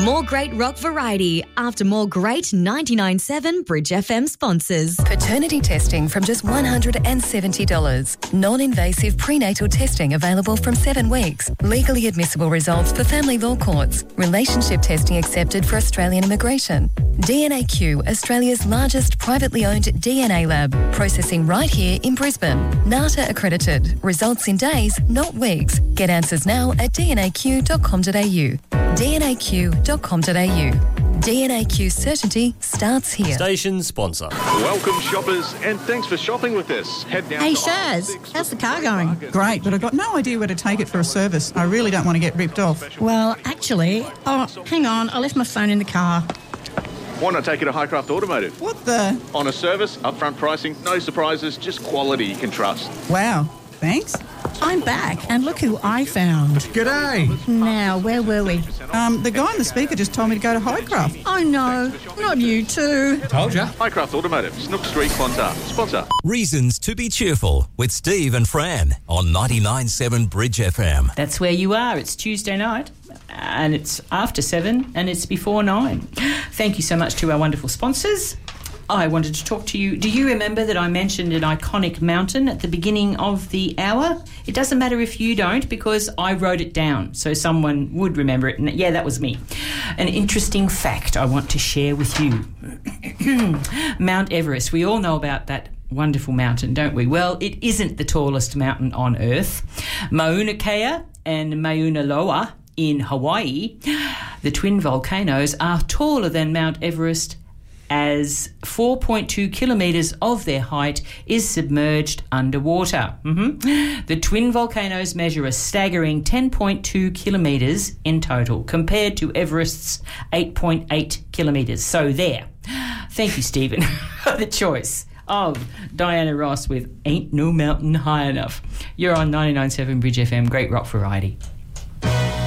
More great rock variety after more great 99.7 Bridge FM sponsors. Paternity testing from just $170. Non-invasive prenatal testing available from 7 weeks. Legally admissible results for family law courts. Relationship testing accepted for Australian immigration. DNAQ, Australia's largest privately owned DNA lab. Processing right here in Brisbane. NATA accredited. Results in days, not weeks. Get answers now at dnaq.com.au. dnaq.com.au. DNAQ certainty starts here. Station sponsor. Welcome, shoppers, and thanks for shopping with us. Head down. Hey, Shaz, how's the car going? Great, but I've got no idea where to take it for a service. I really don't want to get ripped off. Well, actually, hang on, I left my phone in the car. Why not take it to Highcraft Automotive? What the? On a service, upfront pricing, no surprises, just quality you can trust. Wow, thanks. I'm back, and look who I found. G'day. Now, where were we? The guy on the speaker just told me to go to Highcraft. Oh, no, not you too. Told ya. Highcraft Automotive, Snook Street, Clontarf. Sponsor. Reasons to be cheerful with Steve and Fran on 99.7 Bridge FM. That's where you are. It's Tuesday night and it's after 7 and it's before 9. Thank you so much to our wonderful sponsors. I wanted to talk to you. Do you remember that I mentioned an iconic mountain at the beginning of the hour? It doesn't matter if you don't, because I wrote it down so someone would remember it. And yeah, that was me. An interesting fact I want to share with you. Mount Everest. We all know about that wonderful mountain, don't we? Well, it isn't the tallest mountain on Earth. Mauna Kea and Mauna Loa in Hawaii, the twin volcanoes, are taller than Mount Everest, as 4.2 kilometres of their height is submerged underwater. The twin volcanoes measure a staggering 10.2 kilometres in total, compared to Everest's 8.8 kilometres. So there. Thank you, Stephen, for the choice of Diana Ross with Ain't No Mountain High Enough. You're on 99.7 Bridge FM, great rock variety.